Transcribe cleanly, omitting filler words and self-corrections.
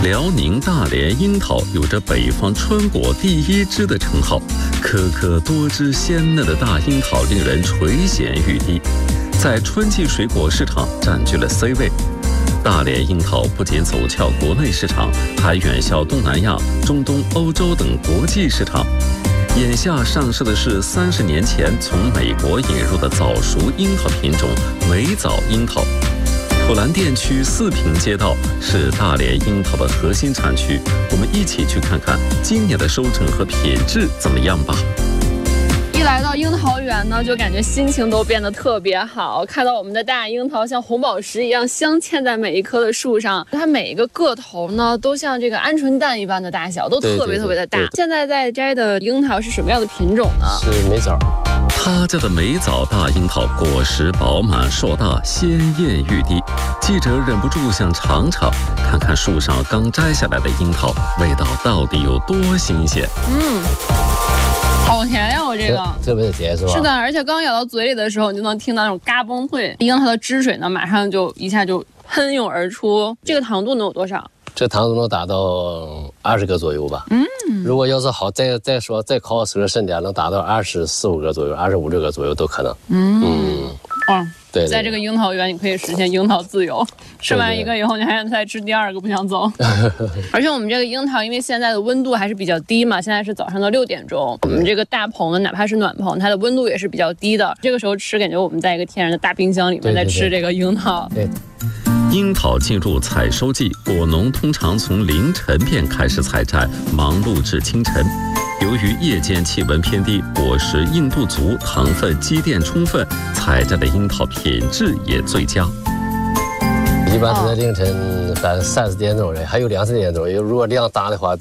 辽宁大连樱桃有着北方春果第一枝的称号，颗颗多汁鲜嫩的大樱桃令人垂涎欲滴，在春季水果市场占据了 C 位。大连樱桃不仅走俏国内市场，还远销东南亚、中东、欧洲等国际市场。眼下上市的是30年前从美国引入的早熟樱桃品种美枣樱桃。普兰店区四平街道是大连樱桃的核心产区，我们一起去看看今年的收成和品质怎么样吧。 一来到樱桃园呢，就感觉心情都变得特别好。看到我们的大樱桃像红宝石一样镶嵌在每一棵的树上，它每一个个头呢，都像这个鹌鹑蛋一般的大小，都特别的大。现在在摘的樱桃是什么样的品种呢？ 是美枣。 他家的美枣大樱桃果实饱满硕大，鲜艳欲滴。记者忍不住想尝尝，看看树上刚摘下来的樱桃味道到底有多新鲜。 好甜呀！我这个特别的甜是吧？ 是的，而且刚咬到嘴里的时候，你就能听到那种嘎嘣脆，樱桃的汁水呢，马上就一下就喷涌而出。这个糖度能有多少？ 这糖度能达到20个左右吧。如果要是好，再烤熟深点，能达到24、25个左右，25、6个左右都可能。对， 在这个樱桃园，你可以实现樱桃自由。吃完一个以后，你还想再吃第二个，不想走。而且我们这个樱桃，因为现在的温度还是比较低嘛，现在是早上的6点钟，我们这个大棚呢，哪怕是暖棚，它的温度也是比较低的。这个时候吃，感觉我们在一个天然的大冰箱里面在吃这个樱桃。 对。 樱桃进入采收季，果农通常从凌晨便开始采摘，忙碌至清晨。由于夜间气温偏低，果实硬度足，糖分积淀充分，采摘的樱桃品质也最佳。 一般是在凌晨30点钟，还有2、3点钟。如果量大的话，